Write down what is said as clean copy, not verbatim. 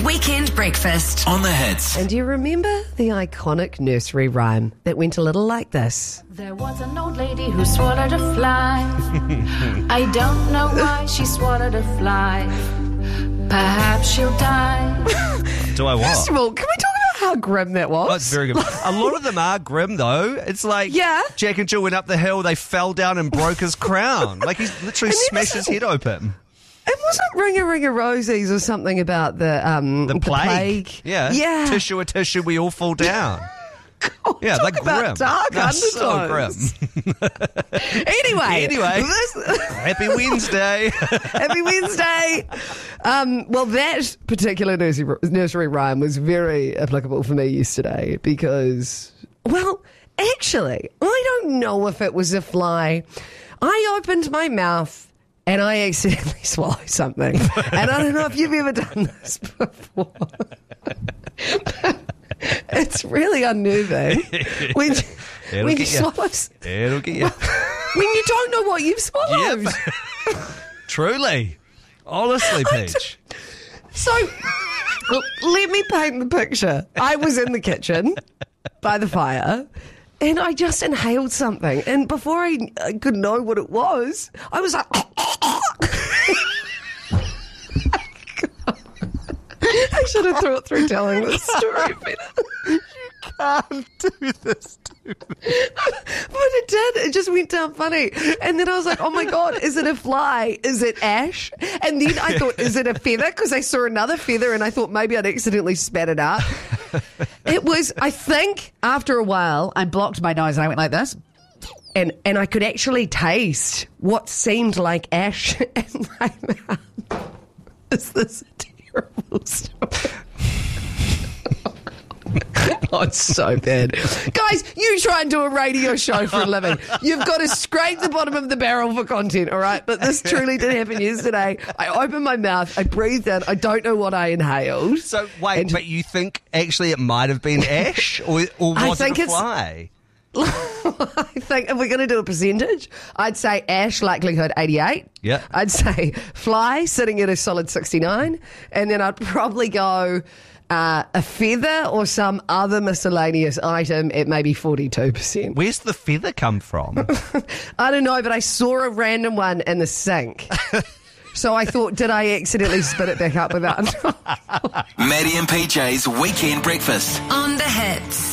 Weekend Breakfast On the Hits. And do you remember the iconic nursery rhyme that went a little like this? There was an old lady who swallowed a fly. I don't know why she swallowed a fly. Perhaps she'll die. Do I what? First of all, can we talk about how grim that was? Oh, it's very good. A lot of them are grim, though. It's like Jack and Jill went up the hill, they fell down and broke his crown. Like he literally smashed his head open. It wasn't Ringa Rosies or something about the plague. Yeah. Tissue a tissue, we all fall down. God, yeah, like about grim. Dark That's so grim. Anyway, happy Wednesday. Happy Wednesday. Well, that particular nursery rhyme was very applicable for me yesterday because, well, actually, I don't know if it was a fly. I opened my mouth and I accidentally swallowed something. And I don't know if you've ever done this before. It's really unnerving when you swallow. It'll get you. When you don't know what you've swallowed. Yep. Truly. Honestly, Peach. So, let me paint the picture. I was in the kitchen by the fire and I just inhaled something. And before I could know what it was, I was like... I should have thought through telling this story better. You can't do this to me. But it did. It just went down funny. And then I was like, oh my God, is it a fly? Is it ash? And then I thought, is it a feather? Because I saw another feather and I thought maybe I'd accidentally spat it up. It was, I think, after a while, I blocked my nose and I went like this. And I could actually taste what seemed like ash in my mouth. Is this a terrible story? Oh, it's so bad. Guys, you try and do a radio show for a living. You've got to scrape the bottom of the barrel for content, all right? But this truly did happen yesterday. I opened my mouth, I breathed in, I don't know what I inhaled. So, wait, but you think actually it might have been ash? Or was it a fly? I think if we're going to do a percentage, I'd say ash likelihood 88. Yeah. I'd say fly sitting at a solid 69. And then I'd probably go a feather or some other miscellaneous item at maybe 42%. Where's the feather come from? I don't know, but I saw a random one in the sink. So I thought, did I accidentally spit it back up without... Maddie and PJ's Weekend Breakfast on the Hits.